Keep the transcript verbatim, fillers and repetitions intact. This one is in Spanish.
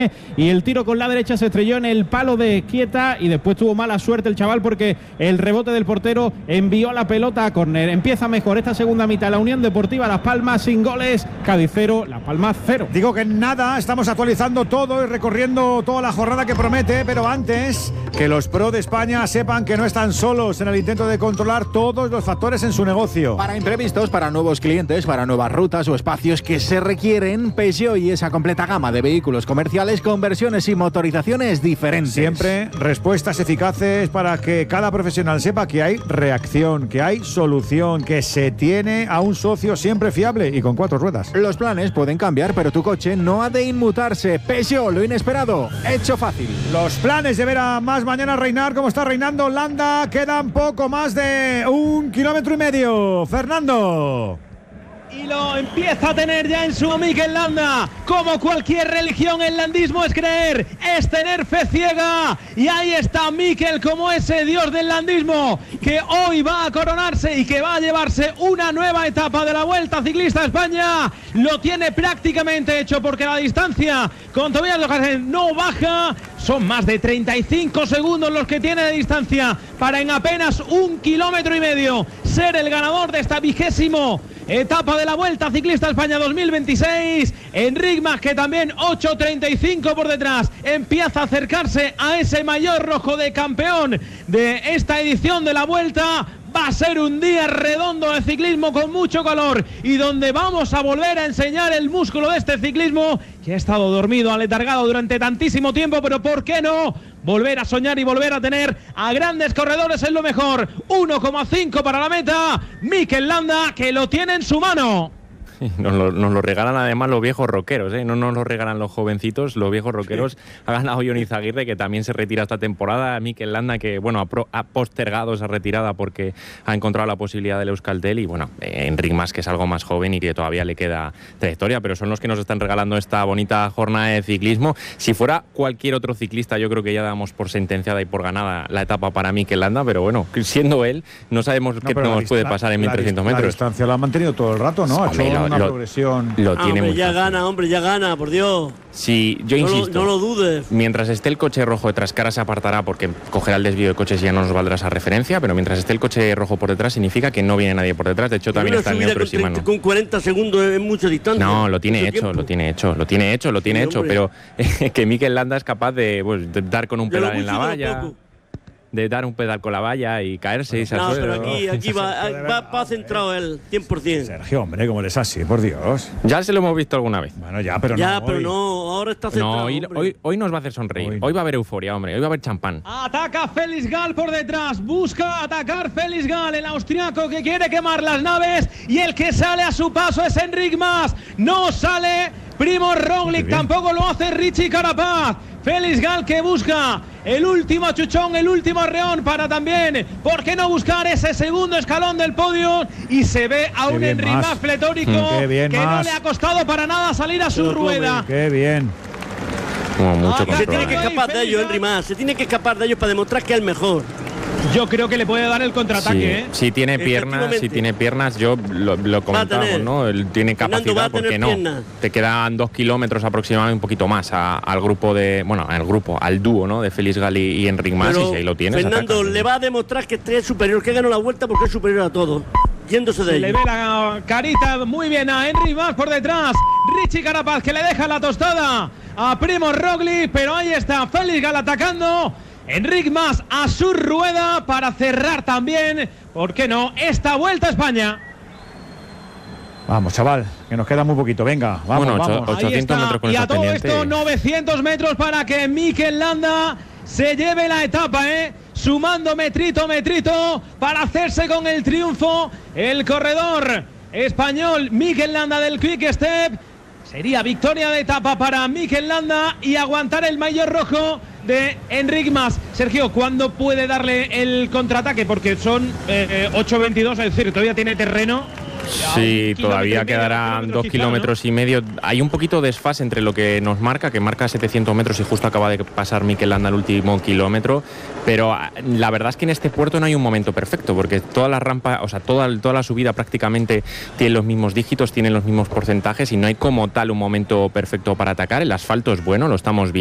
y el tiro con la derecha se estrelló en el palo de Quieta y después tuvo mala suerte el chaval porque el rebote del portero envió la pelota a córner. Empieza mejor esta segunda mitad la Unión Deportiva Las Palmas sin goles, Cádiz cero, Las Palmas cero. Digo que nada, estamos actualizando todo y recorriendo toda la jornada que promete, pero antes que los pro de España sepan que no están solos en el intento de controlar todos los factores en su negocio. Para imprevistos, para nuevos clientes, para nuevas rutas o espacios que se requieren, Peugeot y esa completa gama de vehículos comerciales con versiones y motorizaciones diferentes. Siempre respuestas eficaces para que cada profesional sepa que hay reacción, que hay solución, que se tiene a un socio siempre fiable y con cuatro ruedas. Los planes pueden cambiar, pero tu coche no ha de inmutarse. Peugeot, lo inesperado, hecho fácil. Los planes de ver a más mañana reinar como está reinando Landa. Quedan poco más de un kilómetro y medio. Fernando. Y lo empieza a tener ya en su Mikel Landa. Como cualquier religión, el landismo es creer, es tener fe ciega. Y ahí está Mikel como ese dios del landismo, que hoy va a coronarse y que va a llevarse una nueva etapa de la Vuelta Ciclista a España. Lo tiene prácticamente hecho porque la distancia con Tobias Lojaren no baja. Son más de treinta y cinco segundos los que tiene de distancia para en apenas un kilómetro y medio ser el ganador de esta vigésimo etapa de la Vuelta Ciclista a España dos mil veintiséis. Enric Mas, que también ocho treinta y cinco por detrás, empieza a acercarse a ese maillot rojo de campeón de esta edición de la Vuelta. Va a ser un día redondo de ciclismo con mucho calor y donde vamos a volver a enseñar el músculo de este ciclismo que ha estado dormido, aletargado durante tantísimo tiempo, pero ¿por qué no? Volver a soñar y volver a tener a grandes corredores es lo mejor. uno coma cinco para la meta, Mikel Landa, que lo tiene en su mano. Nos lo, nos lo regalan además los viejos rockeros, ¿eh? No nos lo regalan los jovencitos, los viejos rockeros. Sí. Ha ganado Jon Izagirre, que también se retira esta temporada. Mikel Landa, que bueno, ha, pro, ha postergado esa retirada porque ha encontrado la posibilidad del Euskaltel. Y bueno, eh, Enric Mas, que es algo más joven y que todavía le queda trayectoria, pero son los que nos están regalando esta bonita jornada de ciclismo. Si fuera cualquier otro ciclista, yo creo que ya damos por sentenciada y por ganada la etapa para Mikel Landa, pero bueno, siendo él, no sabemos no, qué nos puede pasar en mil trescientos metros. La distancia la ha mantenido todo el rato, ¿no? Ha hecho una lo, progresión. Lo tiene hombre, muy ya fácil. gana, hombre, ya gana, por Dios. Sí, yo no insisto. Lo, no lo dudes. Mientras esté el coche rojo detrás, cara se apartará porque cogerá el desvío de coches y ya no nos valdrá esa referencia, pero mientras esté el coche rojo por detrás signica que no viene nadie por detrás. De hecho, también está el neutro y mano. Con cuarenta segundos es mucha distancia. No, lo tiene hecho, tiempo. lo tiene hecho, lo tiene hecho, lo tiene sí, hecho, hombre. Pero eh, que Mikel Landa es capaz de, pues, de dar con un pedal en la valla. De dar un pedal con la valla y caerse y no, pero aquí, aquí va, va, va centrado él, cien por ciento. Sergio, hombre, ¿cómo eres así? Por Dios. Ya se lo hemos visto alguna vez. Bueno, ya, pero ya, no. pero hoy. no, ahora está centrado. No, hoy, hoy, hoy nos va a hacer sonreír. Hoy, hoy va a haber euforia, hombre. Hoy va a haber champán. Ataca Félix Gall por detrás. Busca atacar Félix Gall, el austriaco que quiere quemar las naves. Y el que sale a su paso es Enric Mas. No sale Primož Roglič, tampoco lo hace Richie Carapaz. Félix Gall que busca el último achuchón, el último arreón para también, ¿por qué no buscar ese segundo escalón del podio? Y se ve a qué un Enric Mas pletórico mm, que más. No le ha costado para nada salir a su Pero rueda. Qué bien. Como mucho ah, se tiene que escapar de ellos, Enric Mas, se tiene que escapar de ellos para demostrar que es el mejor. Yo creo que le puede dar el contraataque, sí, ¿eh? Si tiene piernas, si tiene piernas, yo lo, lo comentamos, ¿no? Él tiene capacidad, porque no. Piernas. Te quedan dos kilómetros aproximadamente, un poquito más a, al grupo de, bueno, al grupo, al dúo, ¿no? De Félix Gall y, y Enric Mas, y si ahí lo tienes. Fernando ataca. Le va a demostrar que es superior, que ganó la vuelta porque es superior a todos. Yéndose de Se ello. le ve la carita muy bien a Enric Mas por detrás. Richie Carapaz que le deja la tostada a Primož Roglič, pero ahí está Félix Gall atacando. Enric Mas a su rueda para cerrar también, ¿por qué no?, esta Vuelta a España. Vamos, chaval, que nos queda muy poquito. Venga, vamos, bueno, vamos. ochocientos metros con y a todo pendiente. Esto, novecientos metros para que Mikel Landa se lleve la etapa, ¿eh? Sumando metrito, metrito, para hacerse con el triunfo. El corredor español Mikel Landa del Quick Step. Sería victoria de etapa para Mikel Landa y aguantar el maillot rojo de Enric Mas. Sergio, ¿cuándo puede darle el contraataque? Porque son eh, ocho veintidós, es decir, todavía tiene terreno. Sí, todavía quedarán dos kilómetros y medio. Hay un poquito de desfase entre lo que nos marca, que marca setecientos metros y justo acaba de pasar Mikel Landa el último kilómetro. Pero la verdad es que en este puerto no hay un momento perfecto, porque toda la rampa, o sea, toda, toda la subida prácticamente tiene los mismos dígitos, tiene los mismos porcentajes y no hay como tal un momento perfecto para atacar. El asfalto es bueno, lo estamos viendo.